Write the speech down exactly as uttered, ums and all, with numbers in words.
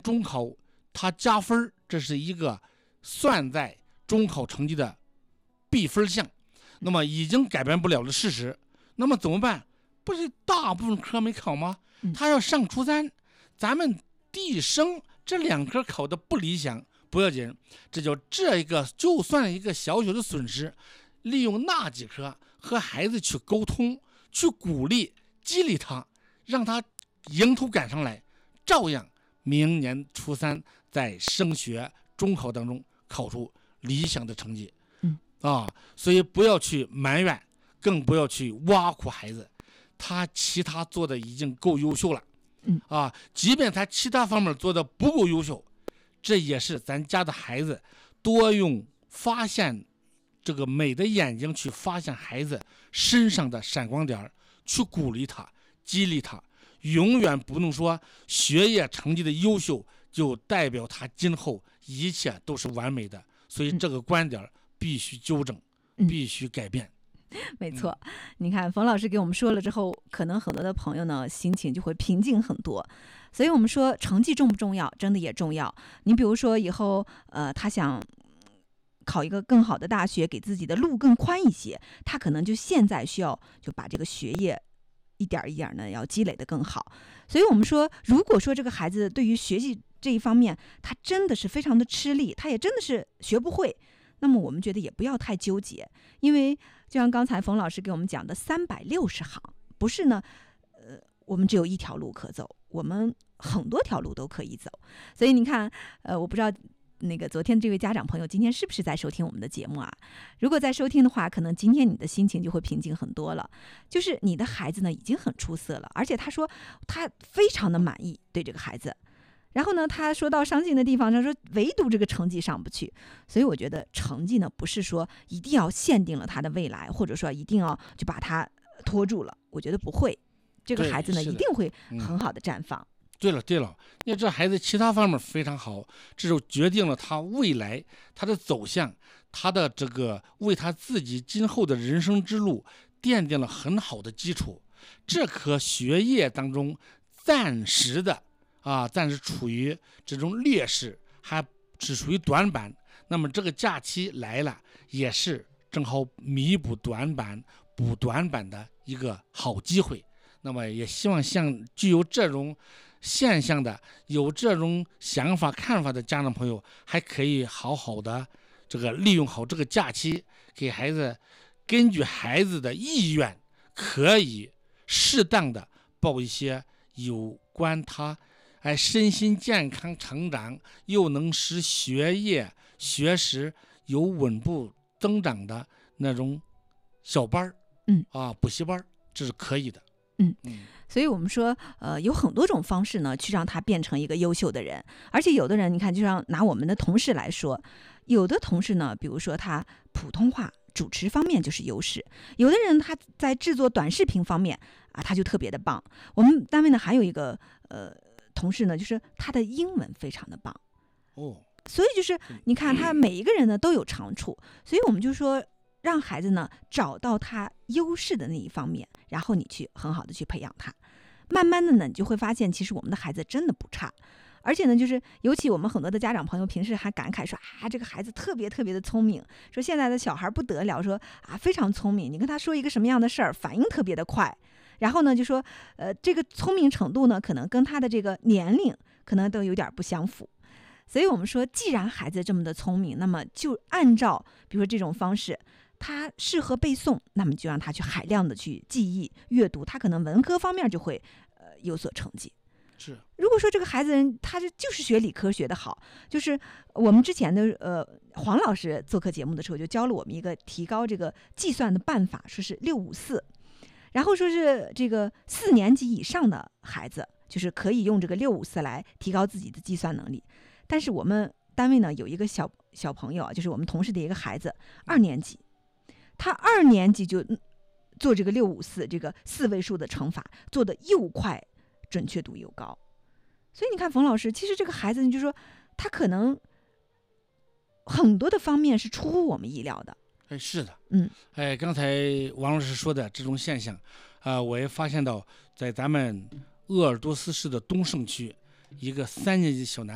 中考他加分，这是一个算在中考成绩的必分项，那么已经改变不了的事实。那么怎么办？不是大部分科没考吗？他要上初三，咱们地生这两科考的不理想不要紧，这叫这一个就算一个小小的损失，利用那几科和孩子去沟通，去鼓励激励他，让他迎头赶上来，照样明年初三在升学中考当中考出理想的成绩。 嗯啊，所以不要去埋怨，更不要去挖苦孩子，他其他做的已经够优秀了。 嗯啊，即便他其他方面做的不够优秀，这也是咱家的孩子多用发现这个美的眼睛去发现孩子身上的闪光点，去鼓励他，激励他。永远不能说学业成绩的优秀就代表他今后一切都是完美的，所以这个观点必须纠正， 嗯、 必须改变。 没错，你看冯老师给我们说了之后，可能很多的朋友呢心情就会平静很多。所以我们说成绩重不重要，真的也重要。你比如说以后呃他想考一个更好的大学，给自己的路更宽一些，他可能就现在需要就把这个学业一点一点呢要积累的更好。所以我们说，如果说这个孩子对于学习这一方面他真的是非常的吃力，他也真的是学不会，那么我们觉得也不要太纠结。因为就像刚才冯老师给我们讲的三百六十行，不是呢呃我们只有一条路可走，我们很多条路都可以走。所以你看呃我不知道那个昨天这位家长朋友今天是不是在收听我们的节目啊？如果在收听的话，可能今天你的心情就会平静很多了。就是你的孩子呢已经很出色了，而且他说他非常的满意对这个孩子。然后呢，他说到伤心的地方，他说唯独这个成绩上不去。所以我觉得成绩呢，不是说一定要限定了他的未来，或者说一定要就把他拖住了。我觉得不会，这个孩子呢一定会很好的绽放。嗯对了对了，因为这孩子其他方面非常好，这就决定了他未来他的走向，他的这个为他自己今后的人生之路奠定了很好的基础。这颗学业当中暂时的啊，暂时处于这种劣势，还只属于短板，那么这个假期来了，也是正好弥补短板补短板的一个好机会。那么也希望像具有这种现象的、有这种想法看法的家长朋友，还可以好好的这个利用好这个假期，给孩子根据孩子的意愿，可以适当的报一些有关他哎身心健康成长，又能使学业学识有稳步增长的那种小班嗯啊补习班，这是可以的。 嗯，所以我们说，呃，有很多种方式呢，去让他变成一个优秀的人。而且有的人，你看，就像拿我们的同事来说，有的同事呢，比如说他普通话主持方面就是优势；有的人他在制作短视频方面啊，他就特别的棒。我们单位呢还有一个呃同事呢，就是他的英文非常的棒。 哦， 所以就是你看，他每一个人呢都有长处，所以我们就说，让孩子呢找到他优势的那一方面，然后你去很好的去培养他，慢慢的呢你就会发现，其实我们的孩子真的不差。而且呢，就是尤其我们很多的家长朋友平时还感慨说啊，这个孩子特别特别的聪明，说现在的小孩不得了，说啊非常聪明，你跟他说一个什么样的事儿，反应特别的快。然后呢就说呃这个聪明程度呢可能跟他的这个年龄可能都有点不相符。所以我们说，既然孩子这么的聪明，那么就按照比如说这种方式，他适合背诵，那么就让他去海量的去记忆阅读，他可能文科方面就会呃有所成绩。 是， 如果说这个孩子人他是就是学理科学的好，就是我们之前的呃黄老师做客节目的时候就教了我们一个提高这个计算的办法，说是六五四，然后说是这个四年级以上的孩子就是可以用这个六五四来提高自己的计算能力。但是我们单位呢有一个小小朋友，就是我们同事的一个孩子，二年级，他二年级就做这个六五四这个四位数的乘法，做的又快，准确度又高。所以你看冯老师，其实这个孩子你就说他可能很多的方面是出乎我们意料的。 哎，是的， 嗯， 哎，刚才王老师说的这种现象啊、呃，我也发现到在咱们鄂尔多斯市的东胜区，一个三年级小男孩